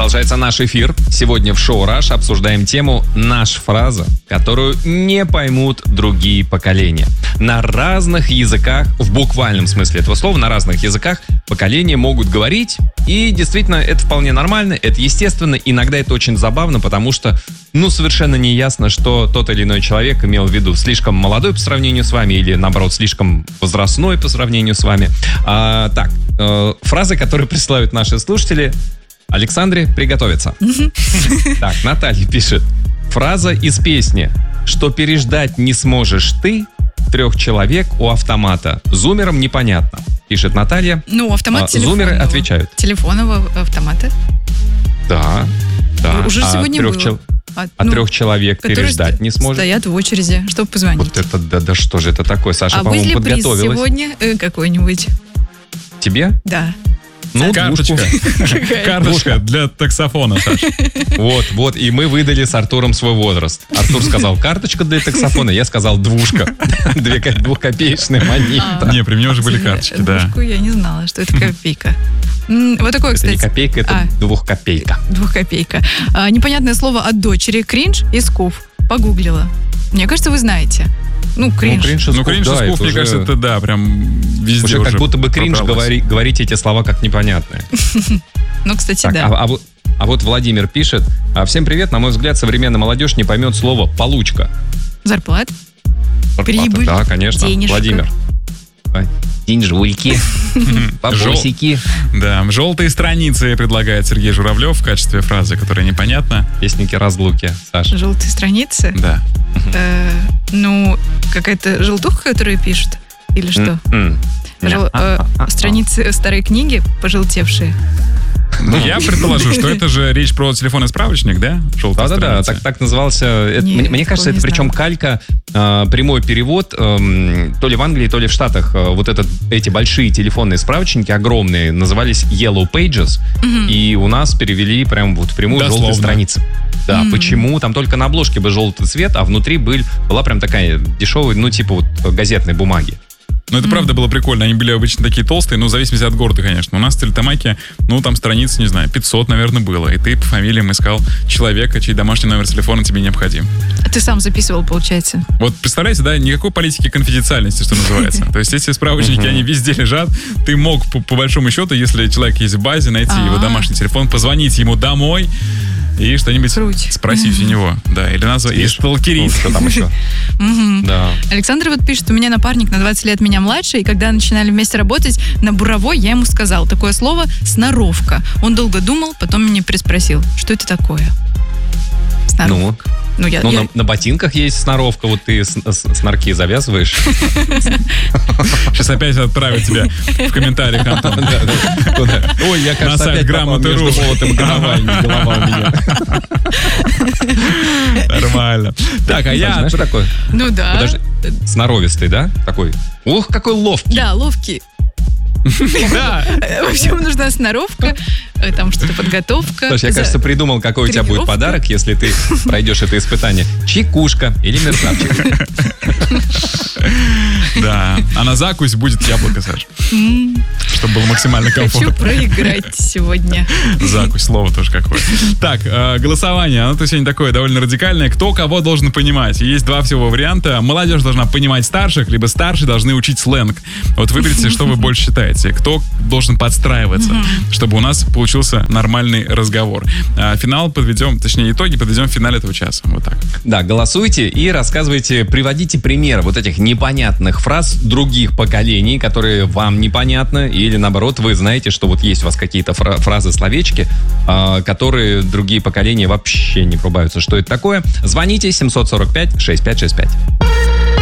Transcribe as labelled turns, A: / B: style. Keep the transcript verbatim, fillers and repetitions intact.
A: Продолжается наш эфир. Сегодня в шоу «Раш» обсуждаем тему «Наша фраза», которую не поймут другие поколения. На разных языках, в буквальном смысле этого слова, на разных языках поколения могут говорить. И действительно, это вполне нормально, это естественно. Иногда это очень забавно, потому что, ну, совершенно не ясно, что тот или иной человек имел в виду слишком молодой по сравнению с вами или, наоборот, слишком возрастной по сравнению с вами. А, так, э, фразы, которые присылают наши слушатели. Александре, приготовиться. Так, Наталья пишет. Фраза из песни «Что переждать не сможешь ты, трех человек у автомата. Зумерам непонятно», пишет Наталья.
B: Ну, автомат
A: а,
B: телефонного.
A: Зумеры отвечают.
B: Телефонного автомата.
A: Да, да.
B: Уже
A: а
B: сегодня
A: трех
B: было.
A: Чел...
B: А,
A: а
B: ну,
A: трех человек переждать
B: ст-
A: не сможет?
B: Стоят в очереди, чтобы позвонить.
A: Вот это, да, да что же это такое? Саша,
B: а
A: по-моему,
B: будет ли приз
A: подготовилась.
B: сегодня э, какой-нибудь?
A: Тебе?
B: Да.
A: Ну,
C: карточка. Карточка для таксофона, Саша.
A: Вот, вот, и мы выдали с Артуром свой возраст. Артур сказал карточка для таксофона, я сказал двушка. Две двухкопеечные монеты.
C: Не, при мне уже были карточки, да.
B: Двушку я не знала, что это копейка. Вот такое, кстати.
A: Это не копейка, это
B: а,
A: двухкопейка.
B: Двухкопейка. А, непонятное слово от дочери. Кринж и скуф. Погуглила. Мне кажется, вы знаете. Ну, кринж.
A: Ну, кринж и
C: Ну,
A: скуф,
C: кринж и
A: да,
C: скуф,
A: это
C: мне
A: уже...
C: кажется, это, да, прям везде
A: уже
C: уже
A: как будто бы кринж
C: пробралось.
A: говори, говорить эти слова как непонятные.
B: Ну, кстати,
A: Так,
B: да.
A: а, а, вот- а вот Владимир пишет. а, Всем привет, на мой взгляд, современная молодежь не поймет слово «получка».
B: Зарплат.
A: Зарплата,
B: Прибыль,
A: да, конечно.
B: денежка.
A: Владимир. Деньжульки, бабосики.
C: Да, желтые страницы предлагает Сергей Журавлев в качестве фразы, которая непонятна.
A: Песники разлуки, Саша.
B: Желтые страницы.
C: Да.
B: Э, ну, какая-то желтуха, которую пишут? Или что?
A: М-м.
B: Жел- э, страницы старой книги пожелтевшие.
C: Ну, я предположу, что это же речь про телефонный справочник, да? Желтые
A: Да-да-да,
C: страницы.
A: так, так назывался. Это,
B: Не,
A: мне, мне кажется,
B: такого
A: это
B: не
A: причем
B: знала.
A: калька, э, прямой перевод, э, то ли в Англии, то ли в Штатах. Э, вот этот, эти большие телефонные справочники, огромные, назывались Yellow Pages, и у нас перевели прям вот прямую
C: Дословно.
A: желтые страницы. Да,
B: Мгм.
A: почему? Там только на обложке был желтый цвет, а внутри был, была прям такая дешевая, ну типа вот газетной бумаги.
C: Ну, это правда было прикольно. Они были обычно такие толстые, ну, в зависимости от города, конечно. У нас в Стерлитамаке, ну, там страниц, не знаю, пятьсот, наверное, было. И ты по фамилиям искал человека, чей домашний номер телефона тебе необходим.
B: А ты сам записывал, получается?
C: Вот представляете, да, никакой политики конфиденциальности, что называется. То есть эти справочники, они везде лежат. Ты мог, по, по большому счету, если человек есть в базе, найти его
B: А.
C: домашний телефон, позвонить ему домой и что-нибудь
B: Круть.
C: спросить у него. Да, или назвать, и
A: Ну,
C: сталкерить.
A: что там еще?
B: Мгм.
A: Да.
B: Александр вот пишет, у меня напарник на двадцать лет меня младше, и когда начинали вместе работать на буровой, я ему сказал такое слово «сноровка». Он долго думал, потом меня переспросил, что это такое? Сноровка. Ну, я,
A: Ну,
B: я-
A: на, на ботинках есть сноровка, вот ты с- с- снорки завязываешь.
C: Сейчас опять отправят тебя в комментариях, Антон.
A: Куда? Ой, я, кажется,
C: сайт
A: опять попал
C: Грамоты
A: между
C: точка ру.
A: молотом и головой, голова у меня.
C: Нормально. Так, а я...
A: Знаешь, что такое?
B: Ну да.
A: Подожди, сноровистый, да? Такой. Ух, какой ловкий.
B: Да, ловкий.
C: Да.
B: Э, В общем, нужна сноровка, э, там что-то подготовка.
A: Слушай, я,
B: За-
A: кажется, придумал, какой у тебя будет
B: тренировка.
A: подарок, если ты пройдешь это испытание. Чекушка или мерзавчик.
C: Да. А на закусь будет яблоко, Саш.
B: М,
C: Чтобы было максимально
B: Хочу
C: комфортно.
B: проиграть сегодня.
C: Закусь, слово тоже какое. Так, э, голосование. Оно сегодня такое довольно радикальное. Кто кого должен понимать? И есть два всего варианта. Молодежь должна понимать старших, либо старшие должны учить сленг. Вот выберите, что вы больше считаете. Кто должен подстраиваться, чтобы у нас получился нормальный разговор. А финал подведем, точнее, итоги подведем в финале этого часа. Вот так.
A: Да, голосуйте и рассказывайте, приводите примеры вот этих непонятных фраз других поколений, которые вам непонятны, или наоборот, вы знаете, что вот есть у вас какие-то фра- фразы, словечки, а, которые другие поколения вообще не пробуются. Что это такое? Звоните семь сорок пять шестьдесят пять шестьдесят пять.